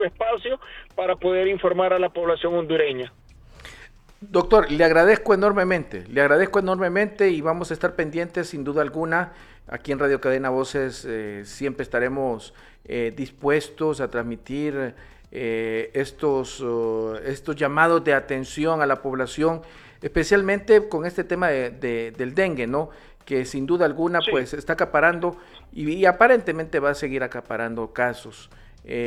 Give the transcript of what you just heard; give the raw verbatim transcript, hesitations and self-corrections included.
su espacio para poder informar a la población hondureña. Doctor, le agradezco enormemente, le agradezco enormemente y vamos a estar pendientes sin duda alguna. Aquí en Radio Cadena Voces eh, siempre estaremos eh, dispuestos a transmitir eh, estos, uh, estos llamados de atención a la población, especialmente con este tema de, de, del dengue, ¿no? Que sin duda alguna Sí. pues está acaparando y, y aparentemente va a seguir acaparando casos.